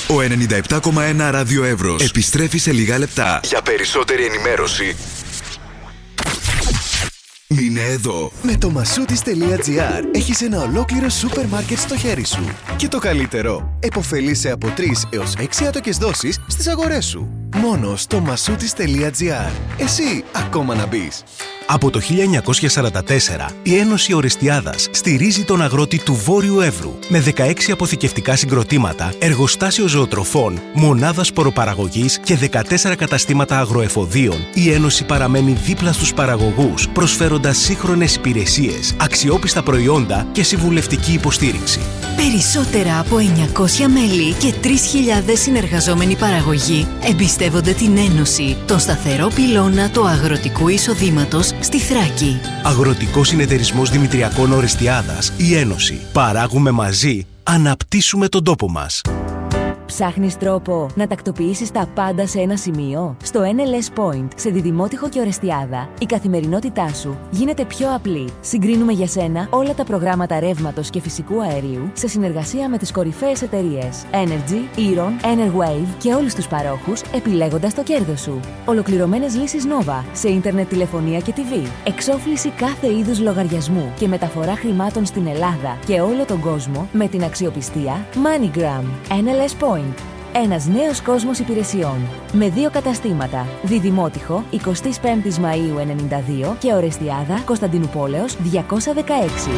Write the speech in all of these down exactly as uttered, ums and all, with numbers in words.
Ο ενενήντα επτά κόμμα ένα Ράδιο Εύρος επιστρέφει σε λίγα λεπτά. Για περισσότερη ενημέρωση, μείνε εδώ. Με το μασούτις τελεία τζι άρ έχεις ένα ολόκληρο σούπερ μάρκετ στο χέρι σου. Και το καλύτερο, επωφελείσαι από τρεις έως έξι άτοκες δόσεις στις αγορές σου. Μόνο στο μασούτις τελεία τζι άρ. Εσύ ακόμα να μπεις. Από το χίλια εννιακόσια σαράντα τέσσερα, η Ένωση Ορεστιάδας στηρίζει τον αγρότη του Βόρειου Εύρου με δεκαέξι αποθηκευτικά συγκροτήματα, εργοστάσιο ζωοτροφών, μονάδα σποροπαραγωγής και δεκατέσσερα καταστήματα αγροεφοδίων. Η Ένωση παραμένει δίπλα στους παραγωγούς, προσφέροντας σύγχρονες υπηρεσίες, αξιόπιστα προϊόντα και συμβουλευτική υποστήριξη. Περισσότερα από εννιακόσια μέλη και τρεις χιλιάδες συνεργαζόμενοι παραγωγοί εμπιστεύονται την Ένωση, τον σταθερό πυλώνα του αγροτικού εισοδήματος στη Θράκη. Αγροτικός Συνεταιρισμός Δημητριακών Ορεστιάδας, η Ένωση. Παράγουμε μαζί, αναπτύσσουμε τον τόπο μας. Ψάχνεις τρόπο να τακτοποιήσεις τα πάντα σε ένα σημείο? Στο εν ελ ες Point, σε Διδημότυχο και Ορεστιάδα, η καθημερινότητά σου γίνεται πιο απλή. Συγκρίνουμε για σένα όλα τα προγράμματα ρεύματος και φυσικού αερίου σε συνεργασία με τις κορυφαίες εταιρείες Energy, Eron, Enerwave και όλους τους παρόχους, επιλέγοντας το κέρδος σου. Ολοκληρωμένες λύσεις Nova σε ίντερνετ, τηλεφωνία και τι βι. Εξόφληση κάθε είδους λογαριασμού και μεταφορά χρημάτων στην Ελλάδα και όλο τον κόσμο με την αξιοπιστία MoneyGram. εν ελ ες Point. Ένας νέος κόσμος υπηρεσιών. Με δύο καταστήματα. Διδημότυχο, εικοστή πέμπτη Μαΐου ενενήντα δύο και Ορεστιάδα, Κωνσταντινούπολεως διακόσια δεκαέξι.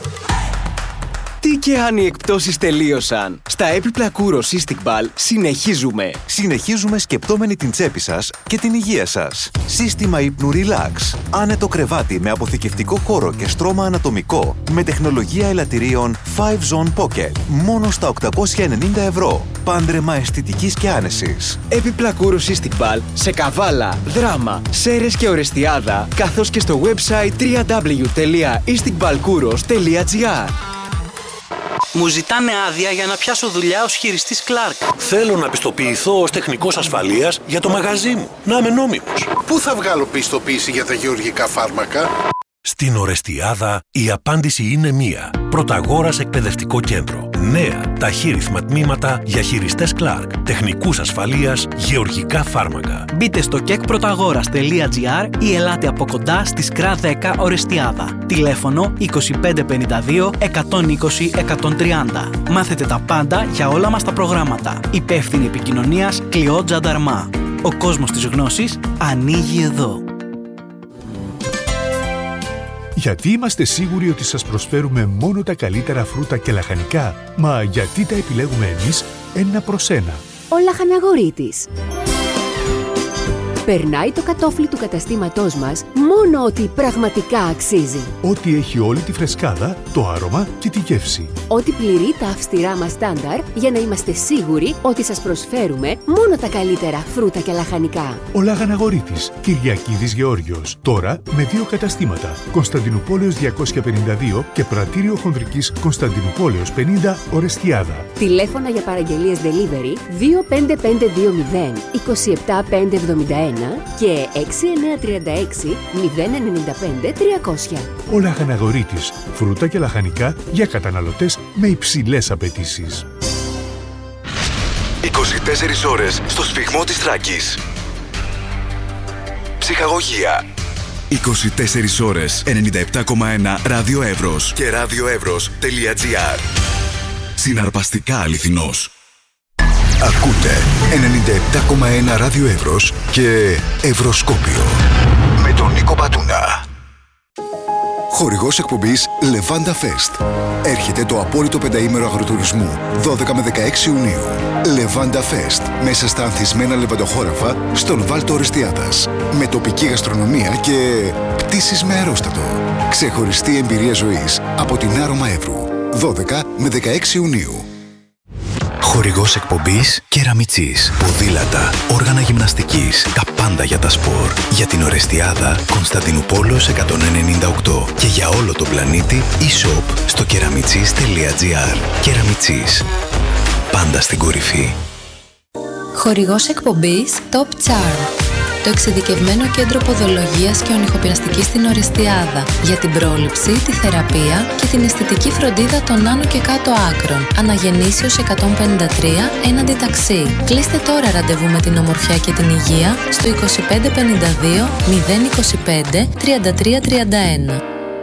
Τι και αν οι εκπτώσεις τελείωσαν. Στα έπιπλα Kouros Istiqbal συνεχίζουμε. Συνεχίζουμε σκεπτόμενοι την τσέπη σας και την υγεία σας. Σύστημα ύπνου Relax. Άνετο κρεβάτι με αποθηκευτικό χώρο και στρώμα ανατομικό με τεχνολογία ελαττηρίων φάιβ Zone Pocket. Μόνο στα οκτακόσια ενενήντα ευρώ. Πάντρεμα αισθητικής και άνεσης. Έπιπλα Kouros Istiqbal σε Καβάλα, Δράμα, Σέρρες και Ορεστιάδα, καθώς και στο website double-u double-u double-u τελεία istiqbal kouros τελεία τζι άρ. Μου ζητάνε άδεια για να πιάσω δουλειά ως χειριστής Clark. Θέλω να πιστοποιηθώ ως τεχνικός ασφαλείας για το μαγαζί μου. Να είμαι νόμιμος. Πού θα βγάλω πιστοποίηση για τα γεωργικά φάρμακα? Στην Ορεστιάδα η απάντηση είναι μία. Πρωταγόρας Εκπαιδευτικό Κέντρο. Νέα ταχύρυθμα τμήματα για χειριστές Clark, τεχνικούς ασφαλείας, γεωργικά φάρμακα. Μπείτε στο κεκ πρωταγόρας τελεία τζι άρ ή ελάτε από κοντά στη ΣΚΡΑ δέκα Ορεστιάδα. Τηλέφωνο είκοσι πέντε πενήντα δύο εκατόν είκοσι εκατόν τριάντα. Μάθετε τα πάντα για όλα μας τα προγράμματα. Υπεύθυνη επικοινωνίας Κλειό Τζανταρμά. Ο κόσμος της γνώσης ανοίγει εδώ. Γιατί είμαστε σίγουροι ότι σας προσφέρουμε μόνο τα καλύτερα φρούτα και λαχανικά? Μα γιατί τα επιλέγουμε εμείς ένα προς ένα? Ο Λαχαναγορίτης. Περνάει το κατόφλι του καταστήματός μας μόνο ότι πραγματικά αξίζει. Ό,τι έχει όλη τη φρεσκάδα, το άρωμα και τη γεύση. Ό,τι πληρεί τα αυστηρά μας στάνταρ για να είμαστε σίγουροι ότι σας προσφέρουμε μόνο τα καλύτερα φρούτα και λαχανικά. Ο Λαχαναγορίτης, Κυριακίδης Γεώργιος. Τώρα με δύο καταστήματα. Κωνσταντινούπολεως διακόσια πενήντα δύο και Πρατήριο Χονδρικής Κωνσταντινούπολεως πενήντα Ορεστιάδα. Τηλέφωνα για παραγγελίες delivery δύο πέντε πέντε δύο μηδέν είκοσι επτά πεντακόσια εβδομήντα ένα και έξι εννιά τρία έξι μηδέν εννιά πέντε τριακόσια. Ο Λαχαναγορίτης, φρούτα και λαχανικά για καταναλωτές με υψηλές απαιτήσεις. είκοσι τέσσερις ώρες στο σφυγμό της Θράκης. Ψυχαγωγία. είκοσι τέσσερις ώρες ενενήντα επτά κόμμα ένα Ράδιο Εύρος και ραδιοεύρος τελεία τζι άρ. Συναρπαστικά αληθινός. Ακούτε ενενήντα επτά κόμμα ένα Ράδιο Εύρος και Ευρωσκόπιο με τον Νίκο Πατούνα. Χορηγός εκπομπής Levanda Fest. Έρχεται το απόλυτο πενταήμερο αγροτουρισμού δώδεκα με δεκαέξι Ιουνίου. Levanda Fest. Μέσα στα ανθισμένα λεβαντοχώραφα στον Βάλτο Ορεστιάδας. Με τοπική γαστρονομία και πτήσεις με αερόστατο. Ξεχωριστή εμπειρία ζωής από την Άρωμα Εύρου. δώδεκα με δεκαέξι Ιουνίου. Χορηγός εκπομπής Κεραμιτσής. Ποδήλατα, όργανα γυμναστικής, τα πάντα για τα σπορ. Για την Ορεστιάδα, Κωνσταντινούπολεως εκατόν ενενήντα οκτώ. Και για όλο τον πλανήτη, e-shop στο κεραμιτσής τελεία τζι άρ. Κεραμιτσής. Πάντα στην κορυφή. Χορηγός εκπομπής Top Charm. το εξειδικευμένο κέντρο ποδολογίας και ονυχοπειραστικής στην Ορεστιάδα για την πρόληψη, τη θεραπεία και την αισθητική φροντίδα των άνω και κάτω άκρων. Αναγεννήσεως εκατόν πενήντα τρία έναντι ταξί. Κλείστε τώρα ραντεβού με την ομορφιά και την υγεία στο είκοσι πέντε πενήντα δύο μηδέν είκοσι πέντε τριάντα τρία τριάντα ένα.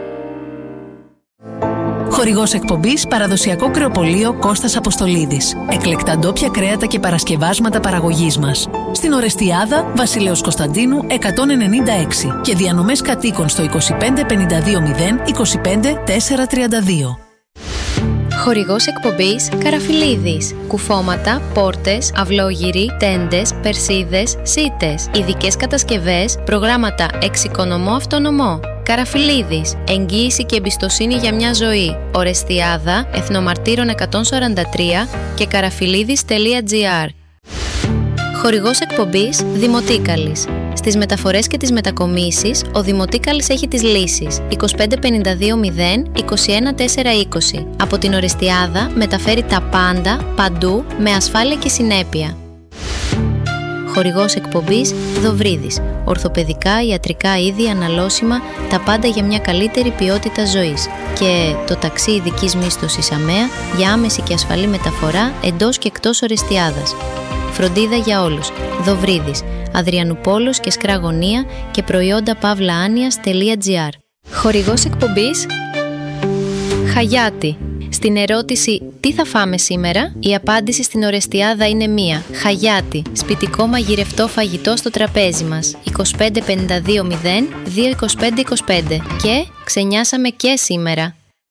Χορηγός εκπομπής παραδοσιακό κρεοπωλείο Κώστας Αποστολίδης. Εκλεκτά ντόπια κρέατα και παρασκευάσματα παραγωγής μας. Στην Ορεστιάδα, Βασιλέως Κωνσταντίνου εκατόν ενενήντα έξι και διανομές κατοίκων στο είκοσι πέντε πενήντα δύο μηδέν είκοσι πέντε τετρακόσια τριάντα δύο. Χορηγός εκπομπής Καραφιλίδης. Κουφώματα, πόρτες, αυλόγυροι, τέντες, περσίδες, σίτες. Ειδικές κατασκευές, προγράμματα εξοικονομώ αυτονομώ. Καραφιλίδης. Εγγύηση και εμπιστοσύνη για μια ζωή. Ορεστιάδα, Εθνομαρτύρων εκατόν σαράντα τρία και καραφιλίδης τελεία τζι άρ. Χορηγός εκπομπής Δημοτίκαλης. Στις μεταφορές και τις μετακομίσεις, ο Δημοτίκαλης έχει τις λύσεις. είκοσι πέντε πενήντα δύο μηδέν είκοσι ένα τετρακόσια είκοσι. Από την Ορεστιάδα μεταφέρει τα πάντα, παντού, με ασφάλεια και συνέπεια. Χορηγός εκπομπής Δοβρίδης. Ορθοπαιδικά, ιατρικά είδη, αναλώσιμα, τα πάντα για μια καλύτερη ποιότητα ζωής. Και το ταξί ειδικής μίσθωσης ΑΜΕΑ για άμεση και ασφαλή μεταφορά εντός και εκτός Ορεστιάδας. Φροντίδα για όλους. Δοβρίδης. Αδριανουπόλος και Σκραγωνία και προϊόντα παύλα άνοιας τελεία τζι άρ. Χορηγός εκπομπής Χαγιάτη. Στην ερώτηση «Τι θα φάμε σήμερα?» η απάντηση στην Ορεστιάδα είναι μία. Χαγιάτη. Σπιτικό μαγειρευτό φαγητό στο τραπέζι μας. είκοσι πέντε πενήντα δύο μηδέν δύο είκοσι πέντε είκοσι πέντε. Και ξενιάσαμε και σήμερα.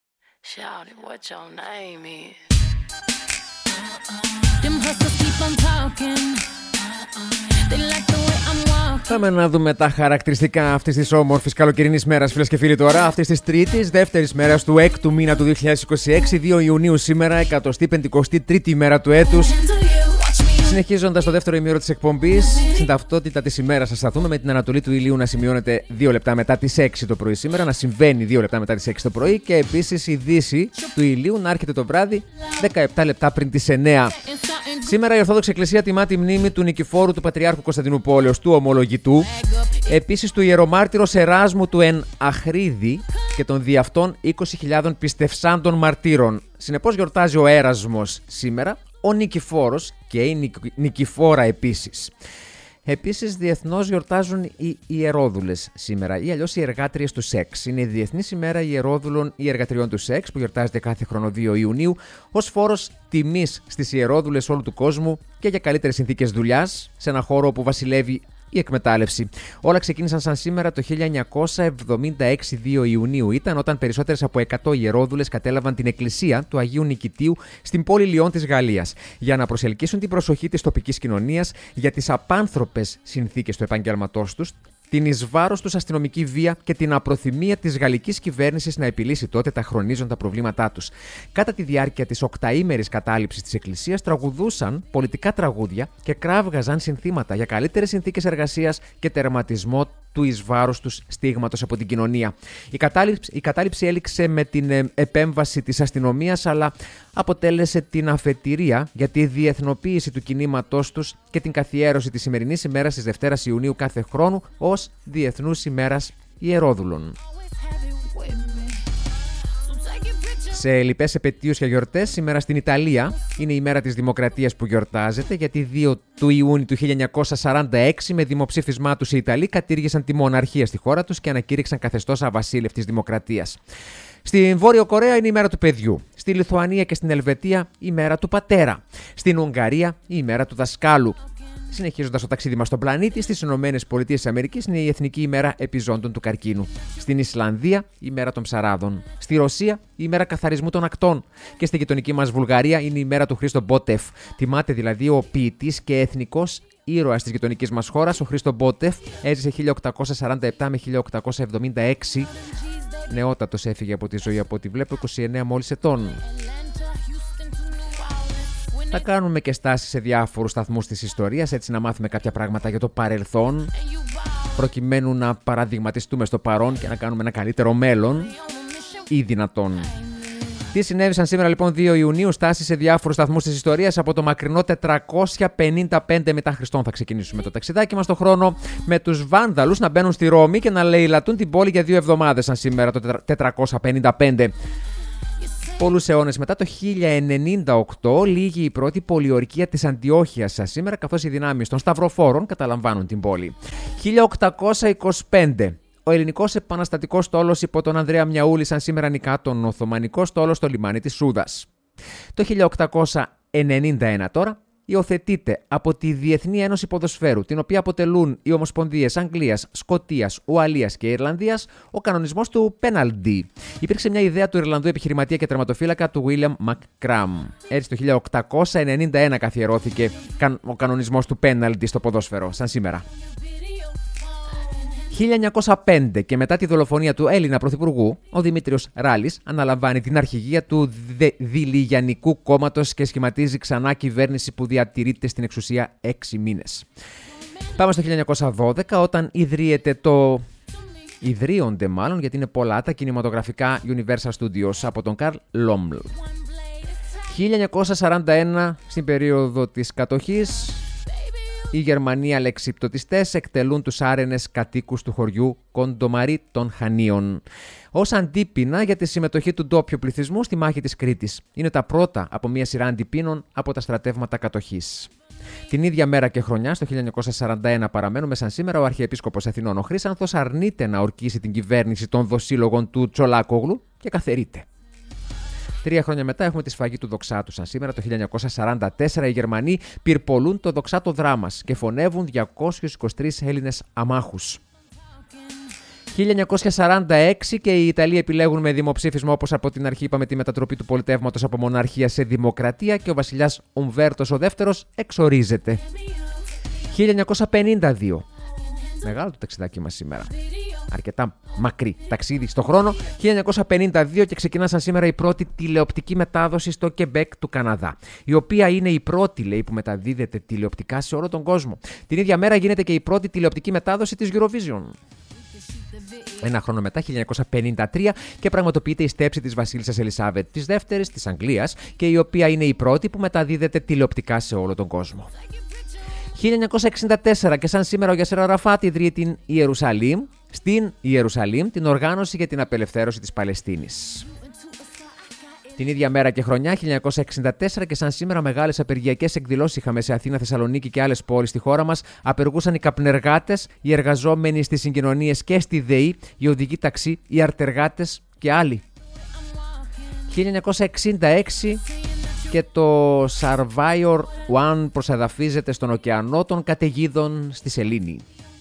Πάμε να δούμε τα χαρακτηριστικά αυτής της όμορφης καλοκαιρινής μέρας, φίλες και φίλοι, τώρα. Αυτής της Τρίτης, δεύτερης μέρας του έκτου μήνα του δύο χιλιάδες είκοσι έξι, δύο Ιουνίου σήμερα, εκατοστή πεντηκοστή τρίτη ημέρα του έτους. Συνεχίζοντας το δεύτερο ημίωρο της εκπομπής, στην ταυτότητα της ημέρας θα σταθούμε με την ανατολή του ηλίου να σημειώνεται δύο λεπτά μετά τις έξι το πρωί σήμερα, να συμβαίνει δύο λεπτά μετά τις έξι το πρωί και επίσης η δύση του ηλίου να έρχεται το βράδυ δεκαεπτά λεπτά πριν τις εννέα. Σήμερα η Ορθόδοξη Εκκλησία τιμά τη μνήμη του Νικηφόρου του Πατριάρχου Κωνσταντινούπολεως, του Ομολογητού, επίσης του Ιερομάρτυρος Εράσμου του Εν Αχρίδη και των δι' αυτών είκοσι χιλιάδων πιστευσάντων μαρτύρων. Συνεπώς γιορτάζει ο Έρασμος σήμερα, ο Νικηφόρος και η Νικηφόρα επίσης. Επίσης, διεθνώς γιορτάζουν οι ιερόδουλες σήμερα, ή αλλιώς οι εργάτριες του σεξ. Είναι η Διεθνής ημέρα ιερόδουλων ή εργατριών του σεξ, που γιορτάζεται κάθε χρόνο δύο Ιουνίου, ως φόρος τιμής στις ιερόδουλες όλου του κόσμου και για καλύτερες συνθήκες δουλειάς, σε ένα χώρο όπου βασιλεύει η εκμετάλλευση. Όλα ξεκίνησαν σαν σήμερα το χίλια εννιακόσια εβδομήντα έξι, δύο Ιουνίου. Ήταν όταν περισσότερες από εκατό ιερόδουλες κατέλαβαν την εκκλησία του Αγίου Νικητίου στην πόλη Λιών της Γαλλίας, για να προσελκύσουν την προσοχή της τοπικής κοινωνίας για τις απάνθρωπες συνθήκες του επαγγέλματός τους, την εις βάρος τους αστυνομική βία και την απροθυμία της γαλλικής κυβέρνησης να επιλύσει τότε τα χρονίζοντα προβλήματά τους. Κατά τη διάρκεια της οκταήμερης κατάληψης της εκκλησίας, τραγουδούσαν πολιτικά τραγούδια και κράβγαζαν συνθήματα για καλύτερες συνθήκες εργασίας και τερματισμό του εις βάρος τους στίγματος από την κοινωνία. Η κατάληψη, η κατάληψη έληξε με την επέμβαση της αστυνομίας, αλλά αποτέλεσε την αφετηρία για τη διεθνοποίηση του κινήματός τους και την καθιέρωση της σημερινής ημέρας της Δευτέρας Ιουνίου κάθε χρόνου ως Διεθνούς ημέρας Ιερόδουλων. Σε λοιπές επετείους και γιορτές, σήμερα στην Ιταλία είναι η μέρα της Δημοκρατίας που γιορτάζεται, γιατί δύο του Ιούνιου του χίλια εννιακόσια σαράντα έξι με δημοψήφισμά τους οι Ιταλοί κατήργησαν τη μοναρχία στη χώρα τους και ανακήρυξαν καθεστώς αβασίλευτης δημοκρατίας. Στην Βόρειο Κορέα είναι η μέρα του παιδιού. Στη Λιθουανία και στην Ελβετία η μέρα του πατέρα. Στην Ουγγαρία η μέρα του δασκάλου. Συνεχίζοντας το ταξίδι μας στον πλανήτη, στις Ηνωμένες Πολιτείες της Αμερικής είναι η Εθνική ημέρα επιζώντων του καρκίνου. Στην Ισλανδία η μέρα των ψαράδων. Στη Ρωσία η ημέρα καθαρισμού των ακτών. Και στη γειτονική μας Βουλγαρία είναι η μέρα του Χρήστο Μπότεφ. Τιμάται δηλαδή ο ποιητής και εθνικός ήρωας της γειτονικής μας χώρας, ο Χρήστο Μπότεφ. Έζησε χίλια οκτακόσια σαράντα επτά με χίλια οκτακόσια εβδομήντα έξι. Νεότατος έφυγε από τη ζωή, από ό,τι βλέπω, είκοσι εννέα μόλις ετών. Θα κάνουμε και στάσεις σε διάφορους σταθμούς της ιστορίας, έτσι να μάθουμε κάποια πράγματα για το παρελθόν, προκειμένου να παραδειγματιστούμε στο παρόν και να κάνουμε ένα καλύτερο μέλλον ή δυνατόν. Τι συνέβησαν σήμερα λοιπόν δύο Ιουνίου, στάσει σε διάφορους σταθμούς της ιστορίας από το μακρινό τετρακόσια πενήντα πέντε μετά Χριστόν. Θα ξεκινήσουμε το ταξιδάκι μας στον χρόνο με τους Βάνδαλους να μπαίνουν στη Ρώμη και να λαιλατούν την πόλη για δύο εβδομάδες, σαν σήμερα το τετρακόσια πενήντα πέντε. Πολλούς αιώνες μετά, το χίλια ενενήντα οκτώ, λήγει η πρώτη πολιορκία της Αντιόχειας σαν σήμερα, καθώς οι δυνάμεις των Σταυροφόρων καταλαμβάνουν την πόλη. χίλια οκτακόσια είκοσι πέντε. Ο ελληνικός επαναστατικός στόλος υπό τον Ανδρέα Μιαούλη σαν σήμερα νικά τον Οθωμανικό στόλο στο λιμάνι της Σούδας. Το χίλια οκτακόσια ενενήντα ένα τώρα υιοθετείται από τη Διεθνή Ένωση Ποδοσφαίρου, την οποία αποτελούν οι Ομοσπονδίες Αγγλίας, Σκωτίας, Ουαλίας και Ιρλανδίας, ο κανονισμός του Penalty. Υπήρξε μια ιδέα του Ιρλανδού επιχειρηματία και τερματοφύλακα του William McCrum. Έτσι το χίλια οκτακόσια ενενήντα ένα καθιερώθηκε ο κανονισμός του Penalty στο ποδόσφαιρο, σαν σήμερα. χίλια εννιακόσια πέντε και μετά τη δολοφονία του Έλληνα Πρωθυπουργού, ο Δημήτριος Ράλης αναλαμβάνει την αρχηγία του Δηλιγιαννικού κόμματος και σχηματίζει ξανά κυβέρνηση που διατηρείται στην εξουσία έξι μήνες. Πάμε στο χίλια εννιακόσια δώδεκα, όταν ιδρύεται το... Ιδρύονται μάλλον, γιατί είναι πολλά τα κινηματογραφικά Universal Studios από τον Καρλ Λόμλ. χίλια εννιακόσια σαράντα ένα, στην περίοδο της κατοχής, οι Γερμανοί αλεξιπτωτιστές εκτελούν τους άρενες κατοίκους του χωριού Κοντομαρί των Χανίων ως αντίπεινα για τη συμμετοχή του ντόπιου πληθυσμού στη μάχη της Κρήτης. Είναι τα πρώτα από μια σειρά αντιπίνων από τα στρατεύματα κατοχής. Την ίδια μέρα και χρονιά, στο χίλια εννιακόσια σαράντα ένα, παραμένουμε σαν σήμερα, ο Αρχιεπίσκοπος Αθηνών ο Χρύσανθος αρνείται να ορκίσει την κυβέρνηση των δοσύλλογων του Τσολάκογλου και καθαιρείται. Τρία χρόνια μετά έχουμε τη σφαγή του Δοξάτου. Σαν σήμερα, το χίλια εννιακόσια σαράντα τέσσερα, οι Γερμανοί πυρπολούν το Δοξάτο Δράμας και φωνεύουν διακόσιους είκοσι τρεις Έλληνες αμάχους. χίλια εννιακόσια σαράντα έξι και οι Ιταλοί επιλέγουν με δημοψήφισμα, όπως από την αρχή είπαμε, τη μετατροπή του πολιτεύματος από μοναρχία σε δημοκρατία και ο βασιλιάς Ουμβέρτος ο δεύτερος εξορίζεται. χίλια εννιακόσια πενήντα δύο. Μεγάλο το ταξιδάκι μας σήμερα. Αρκετά μακρύ ταξίδι στο χρόνο. χίλια εννιακόσια πενήντα δύο και ξεκινά σαν σήμερα η πρώτη τηλεοπτική μετάδοση στο Κεμπέκ του Καναδά. Η οποία είναι η πρώτη, λέει, που μεταδίδεται τηλεοπτικά σε όλο τον κόσμο. Την ίδια μέρα γίνεται και η πρώτη τηλεοπτική μετάδοση της Eurovision. Ένα χρόνο μετά, χίλια εννιακόσια πενήντα τρία, και πραγματοποιείται η στέψη της βασίλισσας Ελισάβετ της Δεύτερης της Αγγλίας και η οποία είναι η πρώτη που μεταδίδεται τηλεοπτικά σε όλο τον κόσμο. χίλια εννιακόσια εξήντα τέσσερα και σαν σήμερα ο Γιασέρ Αραφάτ ιδρύει την Ιερουσαλήμ, στην Ιερουσαλήμ την οργάνωση για την απελευθέρωση της Παλαιστίνης. Την ίδια μέρα και χρονιά, χίλια εννιακόσια εξήντα τέσσερα και σαν σήμερα, μεγάλες απεργιακές εκδηλώσεις είχαμε σε Αθήνα, Θεσσαλονίκη και άλλες πόλεις στη χώρα μας. Απεργούσαν οι καπνεργάτες, οι εργαζόμενοι στις συγκοινωνίες και στη ΔΕΗ, οι οδηγοί ταξί, οι αρτεργάτες και άλλοι. χίλια εννιακόσια εξήντα έξι και το Survivor ένα προσεδαφίζεται στον ωκεανό των καταιγίδων στη Σελήνη.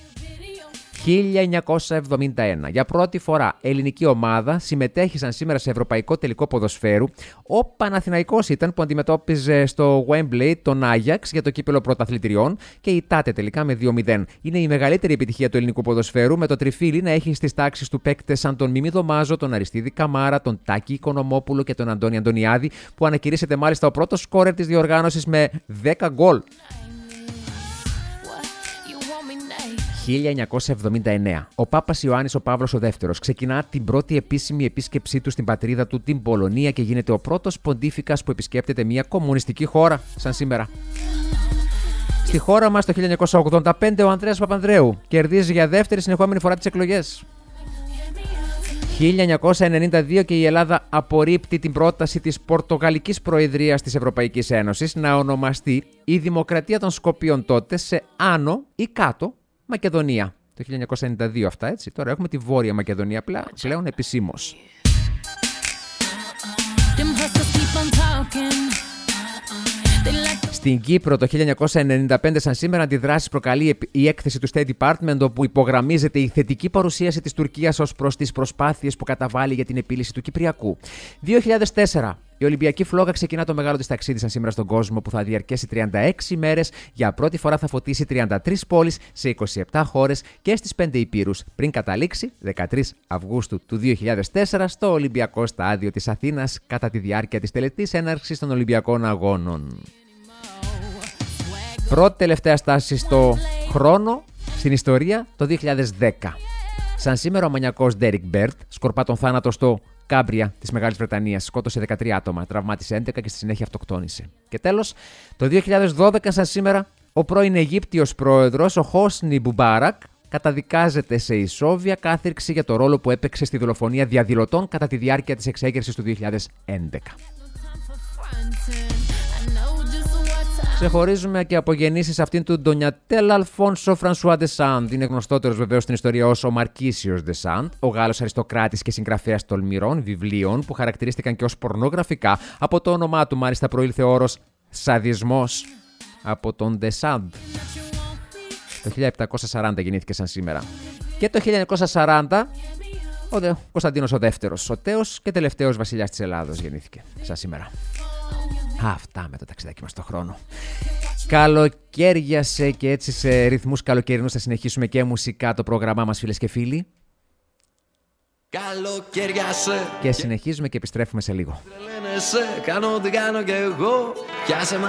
χίλια εννιακόσια εβδομήντα ένα. Για πρώτη φορά ελληνική ομάδα συμμετέχει σαν σήμερα σε ευρωπαϊκό τελικό ποδοσφαίρου. Ο Παναθηναϊκός ήταν που αντιμετώπιζε στο Wembley τον Άγιαξ για το κύπελο πρωταθλητριών και ητάται τελικά με δύο μηδέν. Είναι η μεγαλύτερη επιτυχία του ελληνικού ποδοσφαίρου, με το τριφύλι να έχει στις τάξεις του παίκτες σαν τον Μίμη Δωμάζο, τον Αριστίδη Καμάρα, τον Τάκη Οικονομόπουλο και τον Αντώνη Αντωνιάδη, που ανακηρύσσεται μάλιστα ο πρώτος σκόρερ της διοργάνωσης με δέκα γκολ. χίλια εννιακόσια εβδομήντα εννέα. Ο Πάπας Ιωάννης ο Παύλος ο Δεύτερος ξεκινά την πρώτη επίσημη επίσκεψή του στην πατρίδα του, την Πολωνία, και γίνεται ο πρώτος ποντίφικας που επισκέπτεται μια κομμουνιστική χώρα, σαν σήμερα. Στη χώρα μας το χίλια εννιακόσια ογδόντα πέντε ο Ανδρέας Παπανδρέου κερδίζει για δεύτερη συνεχόμενη φορά τις εκλογές. χίλια εννιακόσια ενενήντα δύο και η Ελλάδα απορρίπτει την πρόταση της Πορτογαλικής Προεδρίας της Ευρωπαϊκής Ένωσης να ονομαστεί η Δημοκρατία των Σκοπίων τότε σε Άνω ή Κάτω Μακεδονία. Το χίλια εννιακόσια ενενήντα δύο αυτά, έτσι. Τώρα έχουμε τη Βόρεια Μακεδονία πλέον επισήμως. Στην Κύπρο το χίλια εννιακόσια ενενήντα πέντε σαν σήμερα αντιδράσεις προκαλεί η έκθεση του State Department, όπου υπογραμμίζεται η θετική παρουσίαση της Τουρκίας ως προς τις προσπάθειες που καταβάλει για την επίλυση του Κυπριακού. δύο χιλιάδες τέσσερα. Η Ολυμπιακή Φλόγα ξεκινά το μεγάλο της ταξίδι σαν σήμερα στον κόσμο, που θα διαρκέσει τριάντα έξι μέρες. Για πρώτη φορά θα φωτίσει τριάντα τρεις πόλεις σε είκοσι επτά χώρες και στις πέντε υπήρους, πριν καταλήξει δεκατρείς Αυγούστου του δύο χιλιάδες τέσσερα στο Ολυμπιακό Στάδιο της Αθήνας κατά τη διάρκεια της τελετής έναρξης των Ολυμπιακών Αγώνων. Πρώτη τελευταία στάση στο χρόνο, στην ιστορία, το δύο χιλιάδες δέκα. Σαν σήμερα ο μανιακός Ντέρικ Μπέρτ σκορπά τον θάνατο στο Κάμπρια της Μεγάλης Βρετανίας. Σκότωσε δεκατρία άτομα, τραυμάτισε έντεκα και στη συνέχεια αυτοκτόνησε. Και τέλος, το δύο χιλιάδες δώδεκα, σαν σήμερα, ο πρώην Αιγύπτιος πρόεδρος, ο Χόσνι Μπουμπάρακ, καταδικάζεται σε ισόβια κάθυρξη για το ρόλο που έπαιξε στη δολοφονία διαδηλωτών κατά τη διάρκεια της εξέγερσης του δύο χιλιάδες έντεκα. Ξεχωρίζουμε και από γεννήσεις αυτήν του Ντονιατέλ Αλφόνσο Φρανσουά ντε Σάντ. Είναι γνωστότερος βεβαίως στην ιστορία ως ο Μαρκίσιος ντε Σάντ, ο Γάλλος αριστοκράτης και συγγραφέας τολμηρών βιβλίων που χαρακτηρίστηκαν και ως πορνογραφικά. Από το όνομά του μάλιστα προήλθε ο όρος σαδισμός από τον ντε Σάντ. Το χίλια επτακόσια σαράντα γεννήθηκε σαν σήμερα. Και το χίλια εννιακόσια σαράντα ο Δε... Κωνσταντίνος ο Δεύτερος, ο τέος και τελευταίος βασιλιάς της Ελλάδος, γεννήθηκε σαν σήμερα. Αυτά με το ταξιδάκι μας στον χρόνο. Καλοκαίριασε και έτσι σε ρυθμούς καλοκαιρινούς θα συνεχίσουμε και μουσικά το πρόγραμμά μας, φίλες και φίλοι. Καλοκαίριασε. Και συνεχίζουμε και επιστρέφουμε σε λίγο. Κάνω ό,τι κάνω κι εγώ.